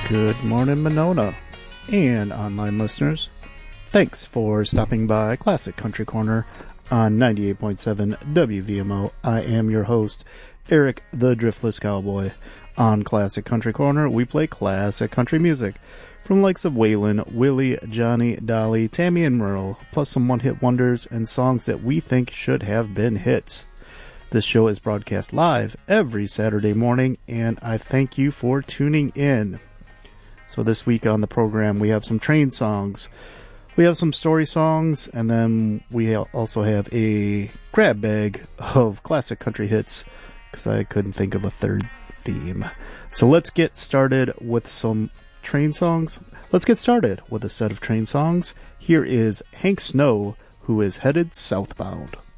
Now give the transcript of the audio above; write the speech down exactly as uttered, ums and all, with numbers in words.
Good morning, Monona, and online listeners. Thanks for stopping by Classic Country Corner on ninety-eight point seven W V M O. I am your host, Eric the Driftless Cowboy. On Classic Country Corner, we play classic country music from the likes of Waylon, Willie, Johnny, Dolly, Tammy, and Merle, plus some one-hit wonders and songs that we think should have been hits. This show is broadcast live every Saturday morning, and I thank you for tuning in. So this week on the program, we have some train songs, we have some story songs, and then we also have a grab bag of classic country hits, because I couldn't think of a third theme. So let's get started with some train songs. Let's get started with a set of train songs. Here is Hank Snow, who is headed southbound.